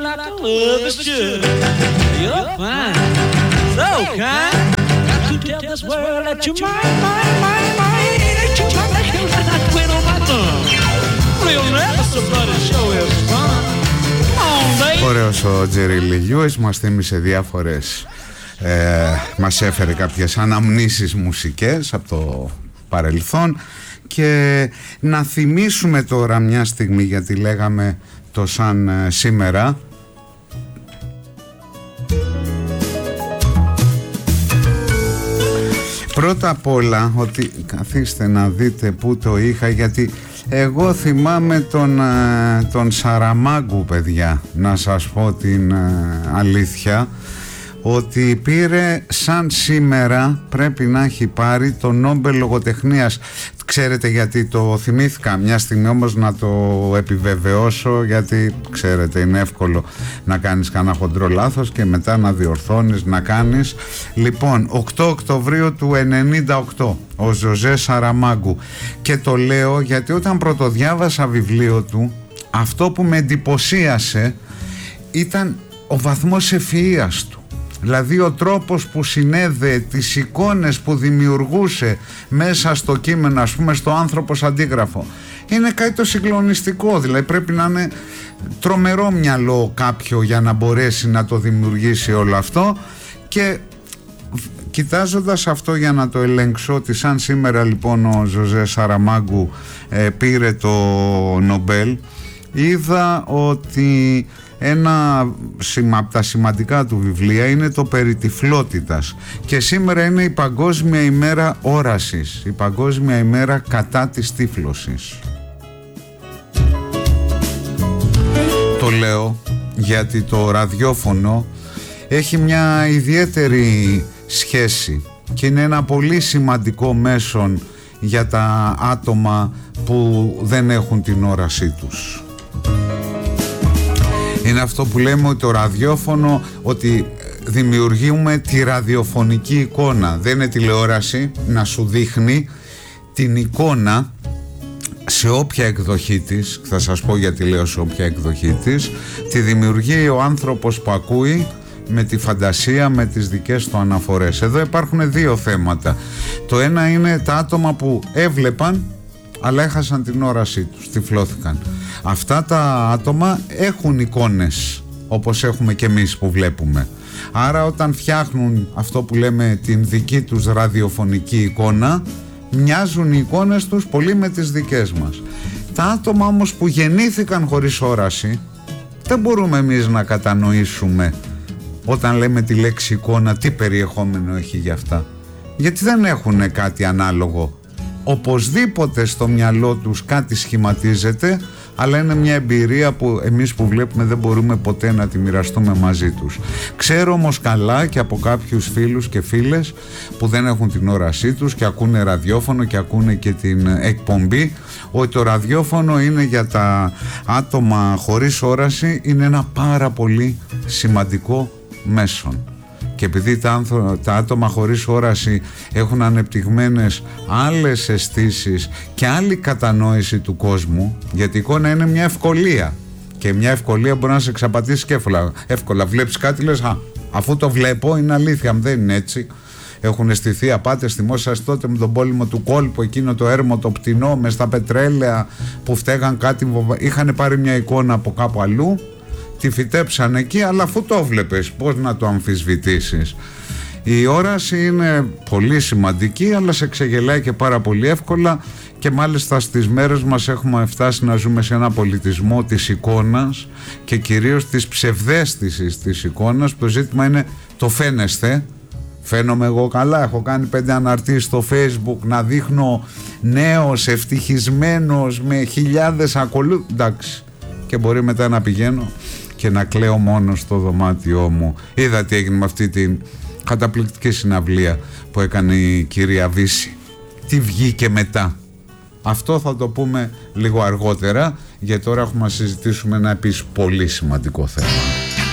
like a lover's should. You're fine, so kind. Got to tell this world that you're mine, mine, mine, mine. That you're mine, that you're mine, that quit on my thumb. We'll never somebody show his fun. Ωραίος ο Τζέρι Λι Λιούις, μας θύμισε διάφορες, μας έφερε κάποιες αναμνήσεις μουσικές από το παρελθόν. Και να θυμίσουμε τώρα μια στιγμή, γιατί λέγαμε το σαν σήμερα. Πρώτα απ' όλα, ότι καθίστε να δείτε που το είχα, γιατί εγώ θυμάμαι τον Σαραμάγκου, παιδιά, να σας πω την αλήθεια, ότι πήρε σαν σήμερα, πρέπει να έχει πάρει το Νόμπελ Λογοτεχνίας. Ξέρετε γιατί το θυμήθηκα μια στιγμή, όμως να το επιβεβαιώσω, γιατί ξέρετε είναι εύκολο να κάνεις κανένα χοντρό λάθος και μετά να διορθώνεις, να κάνεις. Λοιπόν, 8 Οκτωβρίου του 98 ο Ζωζέ Σαραμάγκου, και το λέω γιατί όταν πρωτοδιάβασα βιβλίο του, αυτό που με εντυπωσίασε ήταν ο βαθμός ευφυΐας του. Δηλαδή ο τρόπος που συνέδεε, τις εικόνες που δημιουργούσε μέσα στο κείμενο, ας πούμε στο άνθρωπος αντίγραφο, είναι κάτι το συγκλονιστικό. Δηλαδή πρέπει να είναι τρομερό μυαλό κάποιο για να μπορέσει να το δημιουργήσει όλο αυτό. Και κοιτάζοντας αυτό για να το ελέγξω, ότι σαν σήμερα λοιπόν ο Ζωζέ Σαραμάγκου πήρε το Νομπέλ, είδα ότι ένα από τα σημαντικά του βιβλία είναι το περί τυφλότητας, και σήμερα είναι η Παγκόσμια ημέρα όρασης, η Παγκόσμια ημέρα κατά της τύφλωσης. Το λέω γιατί το ραδιόφωνο έχει μια ιδιαίτερη σχέση και είναι ένα πολύ σημαντικό μέσον για τα άτομα που δεν έχουν την όρασή τους. Είναι αυτό που λέμε ότι το ραδιόφωνο, ότι δημιουργούμε τη ραδιοφωνική εικόνα. Δεν είναι τηλεόραση να σου δείχνει την εικόνα σε όποια εκδοχή της, θα σας πω γιατί λέω σε όποια εκδοχή της, τη δημιουργεί ο άνθρωπος που ακούει με τη φαντασία, με τις δικές του αναφορές. Εδώ υπάρχουν δύο θέματα. Το ένα είναι τα άτομα που έβλεπαν αλλά έχασαν την όρασή τους, τυφλώθηκαν. Αυτά τα άτομα έχουν εικόνες όπως έχουμε και εμείς που βλέπουμε. Άρα όταν φτιάχνουν αυτό που λέμε την δική τους ραδιοφωνική εικόνα, μοιάζουν οι εικόνες τους πολύ με τις δικές μας. Τα άτομα όμως που γεννήθηκαν χωρίς όραση, δεν μπορούμε εμείς να κατανοήσουμε όταν λέμε τη λέξη εικόνα τι περιεχόμενο έχει για αυτά, γιατί δεν έχουν κάτι ανάλογο. Οπωσδήποτε στο μυαλό τους κάτι σχηματίζεται, αλλά είναι μια εμπειρία που εμείς που βλέπουμε δεν μπορούμε ποτέ να τη μοιραστούμε μαζί τους. Ξέρω όμως καλά και από κάποιους φίλους και φίλες που δεν έχουν την όρασή τους και ακούνε ραδιόφωνο και ακούνε και την εκπομπή, ότι το ραδιόφωνο είναι για τα άτομα χωρίς όραση, είναι ένα πάρα πολύ σημαντικό μέσον. Και επειδή τα άτομα χωρίς όραση έχουν ανεπτυγμένες άλλες αισθήσεις και άλλη κατανόηση του κόσμου, γιατί η εικόνα είναι μια ευκολία και μια ευκολία μπορεί να σε εξαπατήσει και εύκολα. Βλέπεις κάτι, λες αφού το βλέπω είναι αλήθεια, δεν είναι έτσι. Έχουν αισθηθεί απάτες, θυμόσαστε τότε με τον πόλεμο του κόλπου, εκείνο το έρμο το πτηνό μες στα πετρέλαια που φταίγαν κάτι, είχαν πάρει μια εικόνα από κάπου αλλού, τη φυτέψαν εκεί, αλλά αφού το βλέπεις πώς να το αμφισβητήσεις. Η όραση είναι πολύ σημαντική, αλλά σε ξεγελάει και πάρα πολύ εύκολα, και μάλιστα στις μέρες μας έχουμε φτάσει να ζούμε σε ένα πολιτισμό της εικόνας και κυρίως της ψευδαίσθησης της εικόνας. Το ζήτημα είναι το φαίνεστε. Φαίνομαι εγώ καλά, έχω κάνει 5 αναρτήσεις στο Facebook να δείχνω νέος, ευτυχισμένος, με χιλιάδες ακολούθους, εντάξει, και μπορεί μετά να πηγαίνω και να κλαίω μόνο στο δωμάτιό μου. Είδα τι έγινε με αυτή την καταπληκτική συναυλία που έκανε η κυρία Βύση. Τι βγήκε μετά. Αυτό θα το πούμε λίγο αργότερα, γιατί τώρα έχουμε να συζητήσουμε ένα επίσης πολύ σημαντικό θέμα.